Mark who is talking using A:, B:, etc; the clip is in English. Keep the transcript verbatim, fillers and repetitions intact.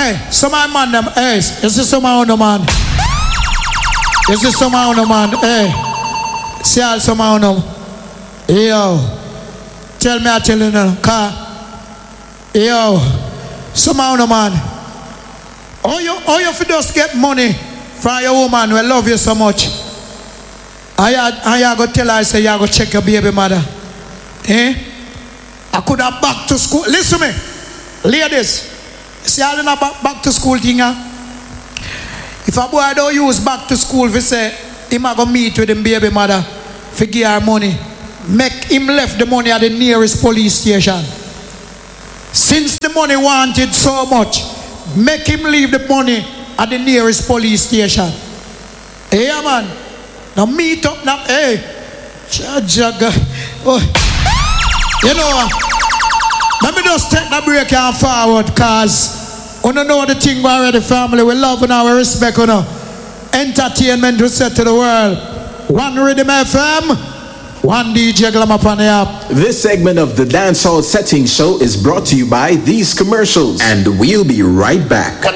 A: Hey, some of my man them, hey, you see some of the man. You see some of the man, hey. See all some of them. Yo. Tell me I tell you now, car. Yo. Some of the man. How you, how you just get money from your woman who love you so much? And you, and you go tell her, say, you go check your baby mother. Eh? I could have back to school. Listen to me. Ladies. See all in a back, back to school thing, huh? If a boy don't use back to school, we say, him a go meet with him baby mother, for give her money. Make him left the money at the nearest police station. Since the money wanted so much, make him leave the money at the nearest police station. Hey, man. Now meet up now. Hey. Jaga. Oh. You know, let me just take the break and forward, because we don't know the thing we already family. We love and we respect you know. Entertainment we set to the world. One Rhythm F M, one D J Glamour on the app.
B: This segment of the Dancehall Setting Show is brought to you by these commercials, and we'll be right back.